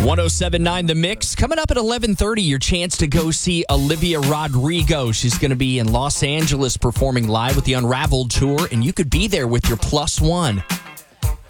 107.9 The Mix. Coming up at 11:30, your chance to go see Olivia Rodrigo. She's going to be in Los Angeles performing live with the Unraveled Tour, and you could be there with your plus one.